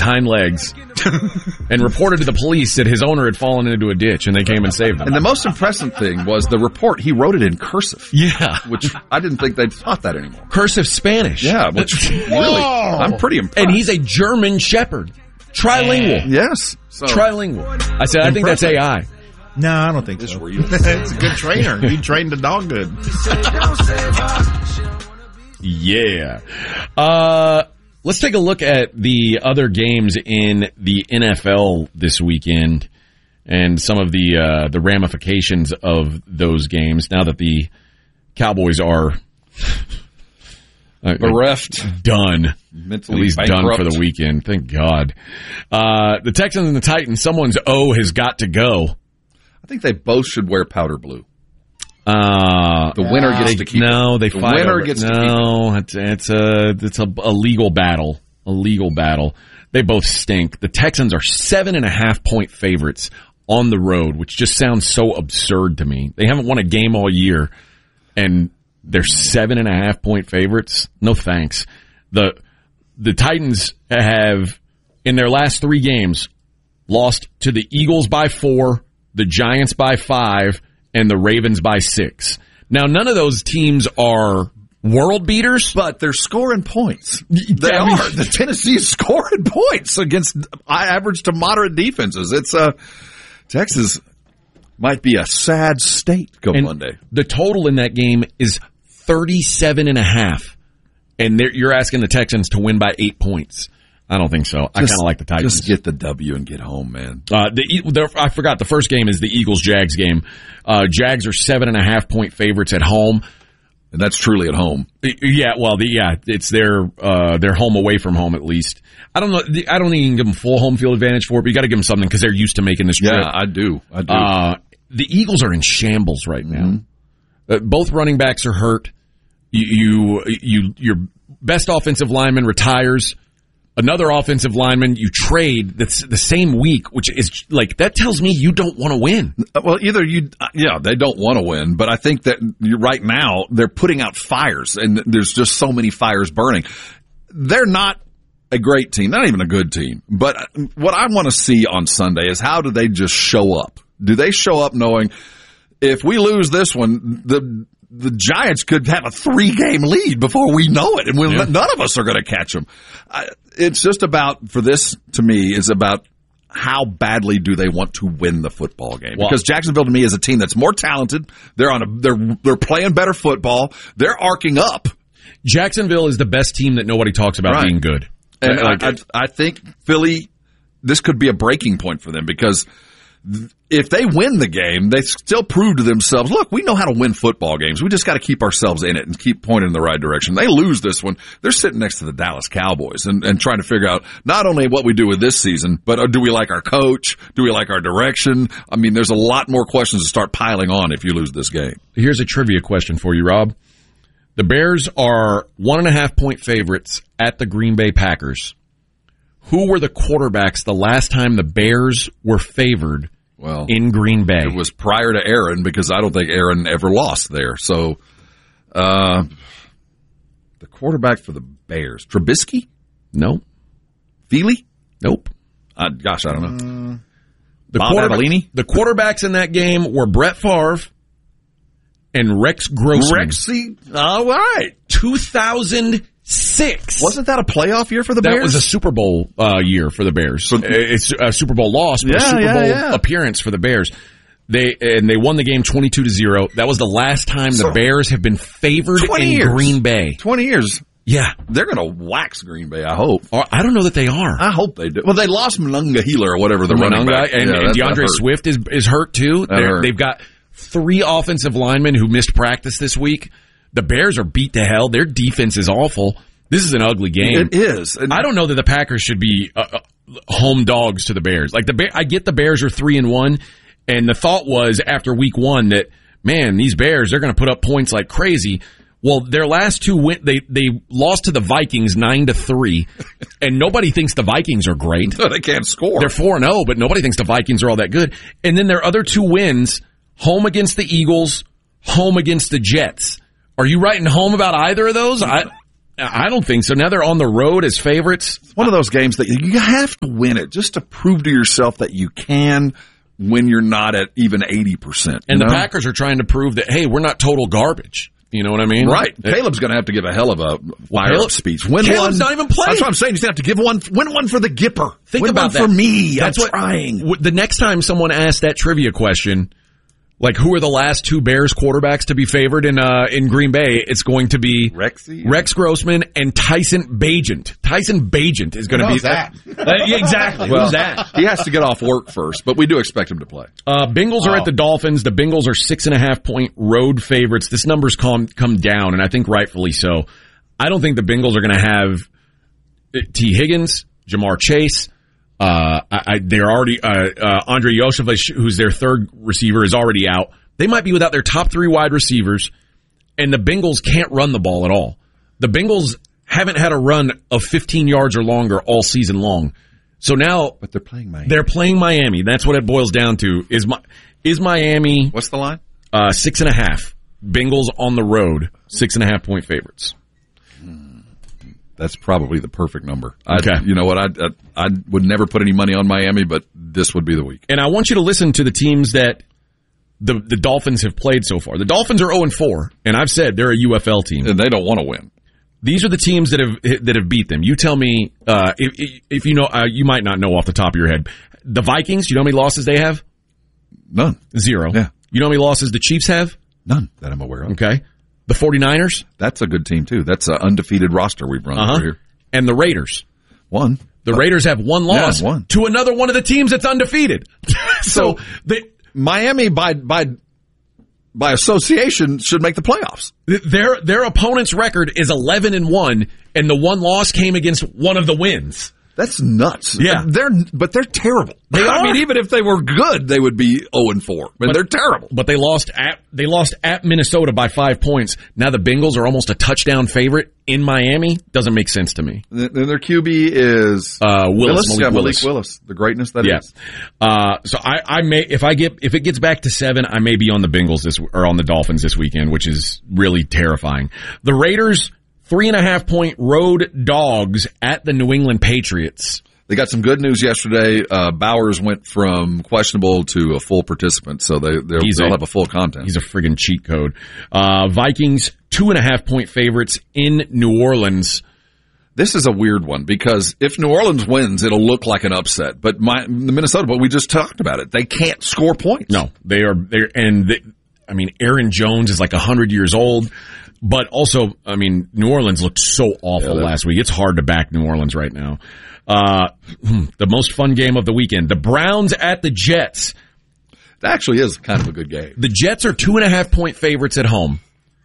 hind legs and reported to the police that his owner had fallen into a ditch, and they came and saved him. And the most impressive thing was the report, he wrote it in cursive. Yeah. Which I didn't think they'd taught that anymore. Cursive Spanish. Yeah, which really, I'm pretty impressed. And he's a German Shepherd. Trilingual. Yes. So. Trilingual. I said, I think that's AI. No, I don't think so. It's a good trainer. He trained the dog good. Yeah. Let's take a look at the other games in the NFL this weekend and some of the ramifications of those games now that the Cowboys are bereft, done, mentally at least bankrupt. Done for the weekend. Thank God. The Texans and the Titans, someone's O has got to go. I think they both should wear powder blue. The winner gets to keep it. No, they the fight winner over, gets to no, keep it. it's a legal battle. A legal battle. They both stink. The Texans are 7.5 point favorites on the road, which just sounds so absurd to me. They haven't won a game all year, and they're 7.5 point favorites. No thanks. The Titans have, in their last 3 games, lost to the Eagles by 4, the Giants by 5, and the Ravens by 6. Now, none of those teams are world beaters, but they're scoring points. They are. The Tennessee is scoring points against average to moderate defenses. It's Texas might be a sad state come Monday. The total in that game is 37.5, and you're asking the Texans to win by 8 points. I don't think so. I kind of like the Titans. Just get the W and get home, man. I forgot the first game is the Eagles-Jags game. Jags are 7.5 point favorites at home. And that's truly at home. Yeah, well, it's their home away from home at least. I don't know. I don't think you can give them full home field advantage for it, but you got to give them something because they're used to making this trip. Yeah, I do. The Eagles are in shambles right now. Mm-hmm. Both running backs are hurt. Your best offensive lineman retires. Another offensive lineman you trade that's the same week, which is like, that tells me you don't want to win. Well, either they don't want to win, but I think that right now they're putting out fires and there's just so many fires burning. They're not a great team, not even a good team. But what I want to see on Sunday is how do they just show up? Do they show up knowing if we lose this one, the Giants could have a 3-game lead before we know it, and none of us are going to catch them. It's just about, for this, to me, is about how badly do they want to win the football game. Because Jacksonville, to me, is a team that's more talented. They're playing better football. They're arcing up. Jacksonville is the best team that nobody talks about being good. And I think Philly, this could be a breaking point for them because if they win the game, they still prove to themselves, look, we know how to win football games. We just got to keep ourselves in it and keep pointing in the right direction. They lose this one. They're sitting next to the Dallas Cowboys and trying to figure out not only what we do with this season, but do we like our coach? Do we like our direction? I mean, there's a lot more questions to start piling on if you lose this game. Here's a trivia question for you, Rob. The Bears are 1.5 point favorites at the Green Bay Packers. Who were the quarterbacks the last time the Bears were favored in Green Bay? It was prior to Aaron because I don't think Aaron ever lost there. So the quarterback for the Bears, Trubisky? No. Feely? Nope. I don't know. The quarterbacks in that game were Brett Favre and Rex Grossman. Rexy? All right. 2006. Wasn't that a playoff year for the Bears? That was a Super Bowl year for the Bears. It's a Super Bowl loss, but a Super Bowl appearance for the Bears. They won the game 22-0. That was the last time the Bears have been favored in Green Bay. 20 years. Yeah. They're going to wax Green Bay, I hope. I don't know that they are. I hope they do. Well, they lost Monongahela or whatever, the running back. And DeAndre Swift is hurt, too. They've got 3 offensive linemen who missed practice this week. The Bears are beat to hell. Their defense is awful. This is an ugly game. It is. And I don't know that the Packers should be home dogs to the Bears. Like I get the Bears are 3-1, and the thought was after week 1 that, man, these Bears, they're going to put up points like crazy. Well, their last 2 they lost to the Vikings 9-3, and nobody thinks the Vikings are great. No, they can't score. They're 4-0, but nobody thinks the Vikings are all that good. And then their other 2 wins, home against the Eagles, home against the Jets. Are you writing home about either of those? I don't think so. Now they're on the road as favorites. It's one of those games that you have to win it just to prove to yourself that you can when you're not at even 80%. And the Packers are trying to prove that, hey, we're not total garbage. You know what I mean? Right. Caleb's going to have to give a hell of a fire-up speech. Caleb's not even playing. That's what I'm saying. He's going to have to give one. Win one for the Gipper. Think about that. For me. That's I'm trying. The next time someone asks that trivia question, like who are the last 2 Bears quarterbacks to be favored in Green Bay, it's going to be Rex Grossman and Tyson Bagent. Tyson Bagent is going to be that. Exactly. Well, who's that? He has to get off work first, but we do expect him to play. Bengals are at the Dolphins. The Bengals are 6.5-point road favorites. This number's come down, and I think rightfully so. I don't think the Bengals are going to have T. Higgins, Jamar Chase. They're already Andre Yosevich, who's their third receiver, is already out. They might be without their top 3 wide receivers, and the Bengals can't run the ball at all. The Bengals haven't had a run of 15 yards or longer all season long. So now, but they're playing Miami. They're playing Miami. That's what it boils down to. Is Miami? What's the line? 6.5. Bengals on the road, 6.5-point favorites. That's probably the perfect number. Okay. You know what? I would never put any money on Miami, but this would be the week. And I want you to listen to the teams that the Dolphins have played so far. The Dolphins are 0-4, and I've said they're a UFL team. And they don't want to win. These are the teams that have beat them. You tell me if you know. You might not know off the top of your head. The Vikings. You know how many losses they have? None. 0. Yeah. You know how many losses the Chiefs have? None that I'm aware of. Okay. The 49ers? That's a good team, too. That's an undefeated roster we've run through here. And the Raiders? 1. The Raiders have 1 loss. Yeah, 1. To another one of the teams that's undefeated. So Miami, by association, should make the playoffs. Their opponent's record is 11-1, and the 1 loss came against one of the wins. That's nuts. Yeah. But they're terrible. They are. I mean, even if they were good, they would be 0-4. But they're terrible. But they lost at Minnesota by 5 points. Now the Bengals are almost a touchdown favorite in Miami. Doesn't make sense to me. Then their QB is Malik Willis. The greatness that is. So I may if it gets back to 7, I may be on the Bengals or on the Dolphins this weekend, which is really terrifying. The Raiders, 3.5-point road dogs at the New England Patriots. They got some good news yesterday. Bowers went from questionable to a full participant, so they'll have a full content. He's a friggin' cheat code. Vikings, 2.5-point favorites in New Orleans. This is a weird one because if New Orleans wins, it'll look like an upset. But we just talked about it. They can't score points. No, Aaron Jones is like 100 years old. But also, New Orleans looked so awful last week. It's hard to back New Orleans right now. The most fun game of the weekend. The Browns at the Jets. That actually is kind of a good game. The Jets are 2.5-point favorites at home.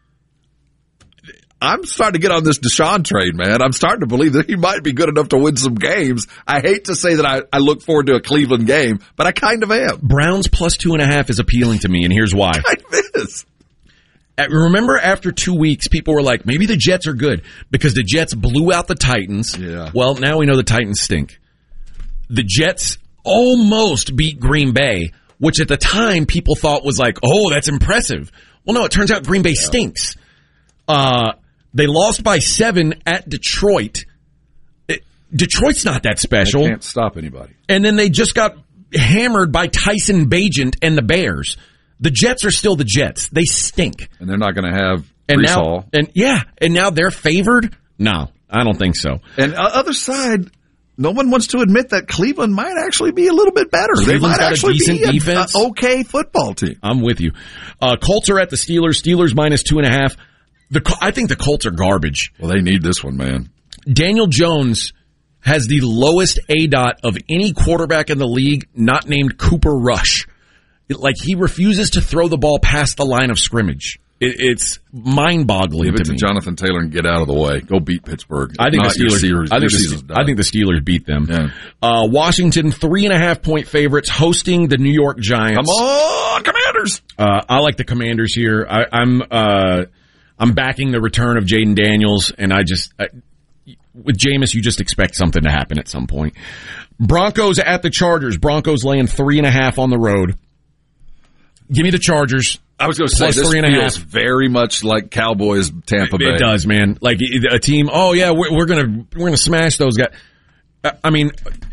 I'm starting to get on this Deshaun train, man. I'm starting to believe that he might be good enough to win some games. I hate to say that I look forward to a Cleveland game, but I kind of am. Browns plus 2.5 is appealing to me, and here's why. It kind of is. Remember after 2 weeks, people were like, maybe the Jets are good because the Jets blew out the Titans. Yeah. Well, now we know the Titans stink. The Jets almost beat Green Bay, which at the time people thought was like, oh, that's impressive. Well, no, it turns out Green Bay stinks. They lost by 7 at Detroit. Detroit's not that special. They can't stop anybody. And then they just got hammered by Tyson Bagent and the Bears. The Jets are still the Jets. They stink. And they're not going to have Breece Hall. And now they're favored? No, I don't think so. And other side, no one wants to admit that Cleveland might actually be a little bit better. Cleveland's they might got actually a decent be defense. An okay football team. I'm with you. Colts are at the Steelers. Steelers minus 2.5. I think the Colts are garbage. Well, they need this one, man. Daniel Jones has the lowest ADOT of any quarterback in the league, not named Cooper Rush. He refuses to throw the ball past the line of scrimmage. It's mind-boggling Give it to me. Jonathan Taylor and get out of the way. Go beat Pittsburgh. I think the Steelers beat them. Yeah. Washington, 3.5-point favorites, hosting the New York Giants. Come on, Commanders! I like the Commanders here. I'm backing the return of Jaden Daniels, and with Jameis, you just expect something to happen at some point. Broncos at the Chargers. Broncos laying 3.5 on the road. Give me the Chargers. I was going to say, Plus this 3.5. feels very much like Cowboys Tampa Bay. It does, man. Like a team. Oh yeah, we're gonna smash those guys. I mean,